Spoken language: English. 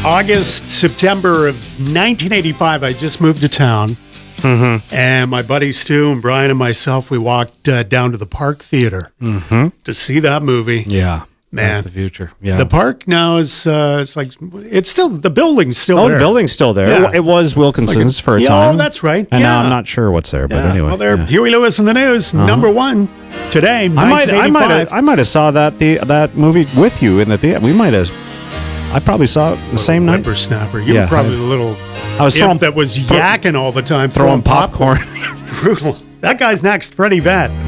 September of 1985, I just moved to town. And my buddy Stu and Brian and myself, we walked down to the Park Theater to see that movie. Yeah. Man. That's the future. Yeah. The park now is, it's still, the building's still there. The building's still there. Yeah. It was Wilkinson's for a time. Oh, that's right. And now I'm not sure what's there, but anyway. Well, they're Huey Lewis in the News, number one today, I might have saw that movie with you in the theater. I probably saw it the same night. Whippersnapper. You were probably the little imp that was yakking all the time. Throwing popcorn. Brutal. That guy's next, Freddie Vett.